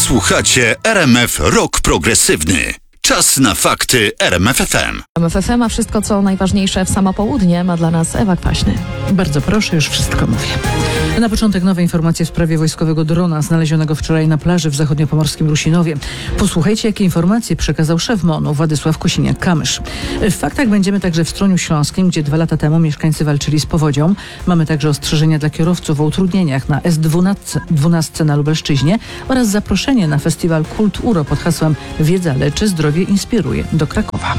Słuchacie RMF Rock Progresywny. Czas na fakty RMF FM. RMF FM, a wszystko co najważniejsze w samo południe ma dla nas Ewa Kwaśny. Bardzo proszę, już wszystko mówię. Na początek nowe informacje w sprawie wojskowego drona znalezionego wczoraj na plaży w zachodniopomorskim Rusinowie. Posłuchajcie, jakie informacje przekazał szef MON-u Władysław Kosiniak-Kamysz. W faktach będziemy także w Stroniu Śląskim, gdzie 2 lata temu mieszkańcy walczyli z powodzią. Mamy także ostrzeżenia dla kierowców o utrudnieniach na S12 na Lubelszczyźnie oraz zaproszenie na festiwal Kult URO pod hasłem Wiedza leczy, zdrowie inspiruje do Krakowa.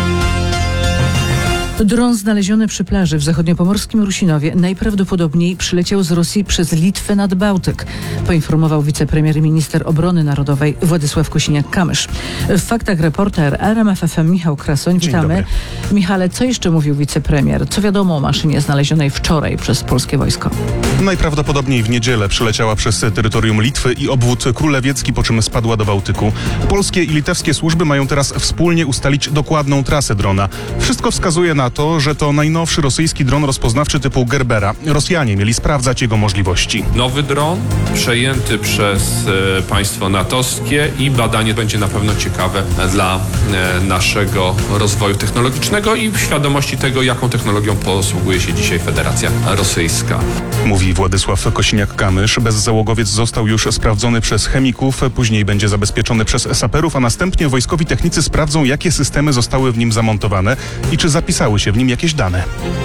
Dron znaleziony przy plaży w zachodniopomorskim Rusinowie najprawdopodobniej przyleciał z Rosji przez Litwę nad Bałtyk, poinformował wicepremier i minister obrony narodowej Władysław Kosiniak-Kamysz. W faktach reporter RMF FM Michał Krasoń. Witamy. Michale, co jeszcze mówił wicepremier? Co wiadomo o maszynie znalezionej wczoraj przez polskie wojsko? Najprawdopodobniej w niedzielę przyleciała przez terytorium Litwy i obwód królewiecki, po czym spadła do Bałtyku. Polskie i litewskie służby mają teraz wspólnie ustalić dokładną trasę drona. Wszystko wskazuje na to, że to najnowszy rosyjski dron rozpoznawczy typu Gerbera. Rosjanie mieli sprawdzać jego możliwości. Nowy dron przejęty przez państwo natowskie i badanie będzie na pewno ciekawe dla naszego rozwoju technologicznego i świadomości tego, jaką technologią posługuje się dzisiaj Federacja Rosyjska. Mówi Władysław Kosiniak-Kamysz. Bezzałogowiec został już sprawdzony przez chemików, później będzie zabezpieczony przez saperów, a następnie wojskowi technicy sprawdzą, jakie systemy zostały w nim zamontowane i czy zapisały się w nim jakieś dane.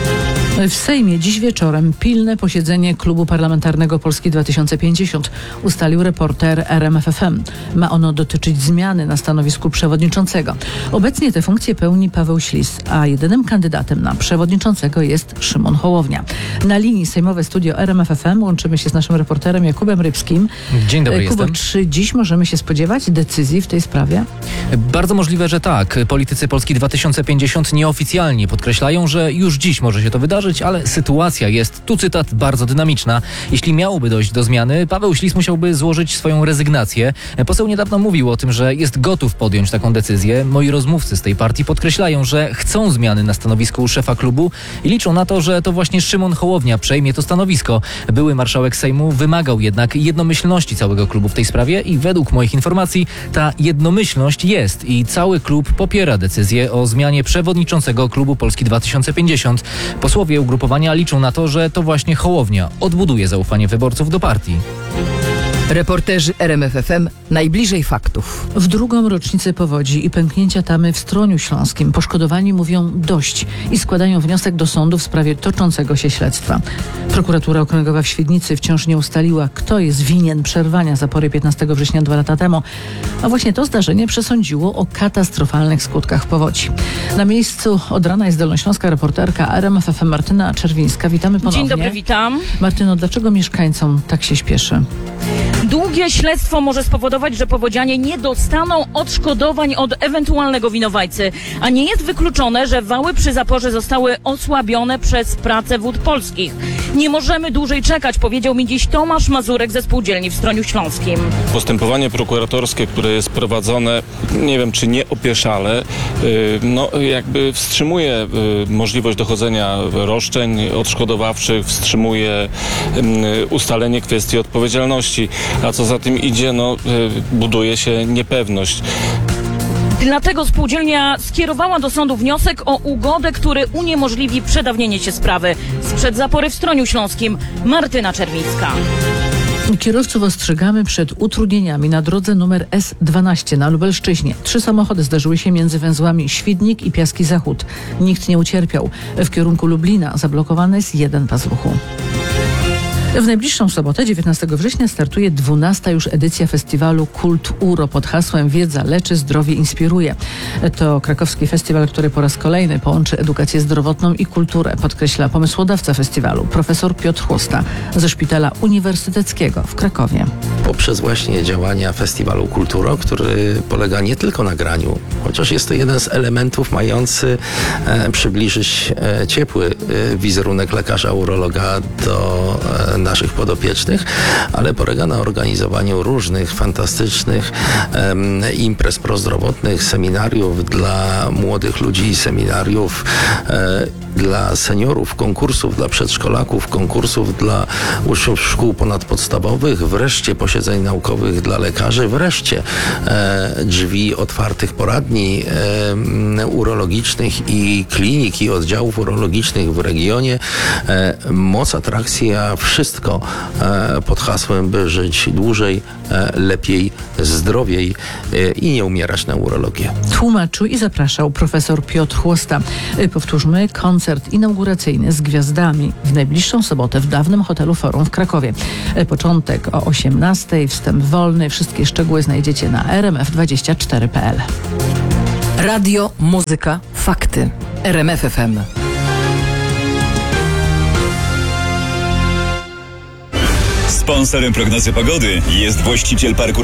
W Sejmie dziś wieczorem pilne posiedzenie Klubu Parlamentarnego Polski 2050 ustalił reporter RMF FM. Ma ono dotyczyć zmiany na stanowisku przewodniczącego. Obecnie tę funkcję pełni Paweł Ślis, a jedynym kandydatem na przewodniczącego jest Szymon Hołownia. Na linii sejmowe studio RMF FM łączymy się z naszym reporterem Jakubem Rybskim. Dzień dobry, Kubo, jestem. czy dziś możemy się spodziewać decyzji w tej sprawie? Bardzo możliwe, że tak. Politycy Polski 2050 nieoficjalnie podkreślają, że już dziś może się to wydarzyć, ale sytuacja jest, tu cytat, bardzo dynamiczna. Jeśli miałoby dojść do zmiany, Paweł Ślis musiałby złożyć swoją rezygnację. Poseł niedawno mówił o tym, że jest gotów podjąć taką decyzję. Moi rozmówcy z tej partii podkreślają, że chcą zmiany na stanowisku szefa klubu i liczą na to, że to właśnie Szymon Hołownia przejmie to stanowisko. Były marszałek Sejmu wymagał jednak jednomyślności całego klubu w tej sprawie i według moich informacji ta jednomyślność jest i cały klub popiera decyzję o zmianie przewodniczącego klubu Polski 2050. Posłowie ugrupowania liczą na to, że to właśnie Hołownia odbuduje zaufanie wyborców do partii. Reporterzy RMF FM najbliżej faktów. W drugą rocznicę powodzi i pęknięcia tamy w Stroniu Śląskim poszkodowani mówią dość i składają wniosek do sądu w sprawie toczącego się śledztwa. Prokuratura Okręgowa w Świdnicy wciąż nie ustaliła, kto jest winien przerwania zapory 15 września 2 lata temu. A właśnie to zdarzenie przesądziło o katastrofalnych skutkach powodzi. Na miejscu od rana jest dolnośląska reporterka RMF FM Martyna Czerwińska. Witamy ponownie. Dzień dobry, witam. Martyno, dlaczego mieszkańcom tak się śpieszy? Długie śledztwo może spowodować, że powodzianie nie dostaną odszkodowań od ewentualnego winowajcy, a nie jest wykluczone, że wały przy zaporze zostały osłabione przez pracę Wód Polskich. Nie możemy dłużej czekać, powiedział mi dziś Tomasz Mazurek ze Spółdzielni w Stroniu Śląskim. Postępowanie prokuratorskie, które jest prowadzone, nie wiem czy nie opieszale, jakby wstrzymuje możliwość dochodzenia roszczeń odszkodowawczych, wstrzymuje ustalenie kwestii odpowiedzialności, a co za tym idzie, buduje się niepewność. Dlatego spółdzielnia skierowała do sądu wniosek o ugodę, który uniemożliwi przedawnienie się sprawy. Sprzed zapory w Stroniu Śląskim Martyna Czerwińska. Kierowców ostrzegamy przed utrudnieniami na drodze numer S12 na Lubelszczyźnie. 3 samochody zdarzyły się między węzłami Świdnik i Piaski Zachód. Nikt nie ucierpiał. W kierunku Lublina zablokowany jest jeden pas ruchu. W najbliższą sobotę, 19 września, startuje 12. już edycja festiwalu Kult URO pod hasłem Wiedza leczy, zdrowie inspiruje. To krakowski festiwal, który po raz kolejny połączy edukację zdrowotną i kulturę, podkreśla pomysłodawca festiwalu, profesor Piotr Chłosta ze Szpitala Uniwersyteckiego w Krakowie. Poprzez właśnie działania festiwalu Kulturo, który polega nie tylko na graniu, chociaż jest to jeden z elementów mający przybliżyć ciepły wizerunek lekarza urologa do naszych podopiecznych, ale polega na organizowaniu różnych fantastycznych imprez prozdrowotnych, seminariów dla młodych ludzi, seminariów dla seniorów, konkursów dla przedszkolaków, konkursów dla uczniów szkół ponadpodstawowych, wreszcie posiedzenia posiedzeń naukowych dla lekarzy. Wreszcie drzwi otwartych poradni urologicznych i klinik i oddziałów urologicznych w regionie. Moc atrakcji, a wszystko pod hasłem, by żyć dłużej, lepiej, zdrowiej i nie umierać na urologię. Tłumaczył i zapraszał profesor Piotr Chłosta. Powtórzmy, koncert inauguracyjny z gwiazdami w najbliższą sobotę w dawnym hotelu Forum w Krakowie. Początek o 18:00, wstęp wolny. Wszystkie szczegóły znajdziecie na rmf24.pl. Radio, muzyka, fakty. RMF FM. Sponsorem prognozy pogody jest właściciel parku